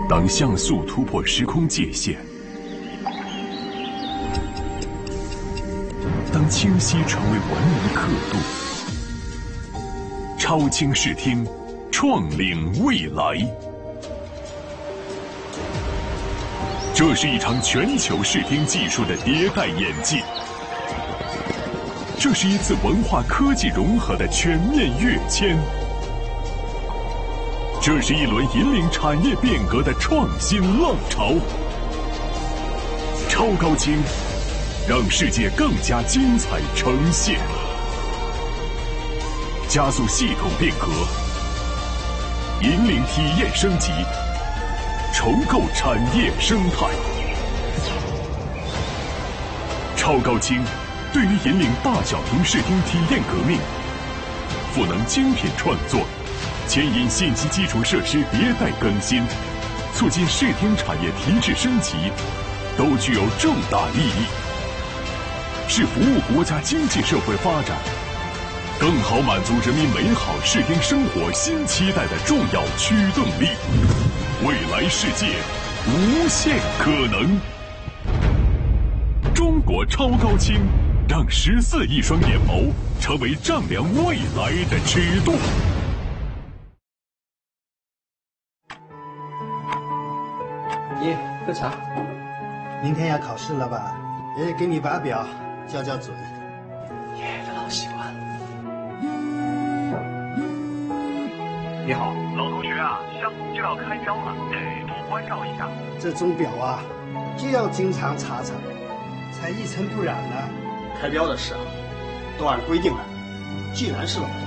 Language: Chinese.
当像素突破时空界限，当清晰成为文明刻度，超清视听，创领未来。这是一场全球视听技术的迭代演进，这是一次文化科技融合的全面跃迁，这是一轮引领产业变革的创新浪潮。超高清，让世界更加精彩呈现，加速系统变革，引领体验升级，重构产业生态。超高清对于引领大小屏视听体验革命，赋能精品创作，牵引信息基础设施迭代更新，促进视听产业提质升级，都具有重大意义，是服务国家经济社会发展，更好满足人民美好视听生活新期待的重要驱动力。未来世界，无限可能。中国超高清，让14亿双眼眸成为丈量未来的尺度。 爷，喝茶。 明天要考试了吧？爷爷给你把表，校校准。 爷爷的老习惯。 你好，老同学啊，项目就要开标了，得多关照一下。 这钟表啊，就要经常查查，才一尘不染呢。 开标的事啊，都按规定来。既然是老同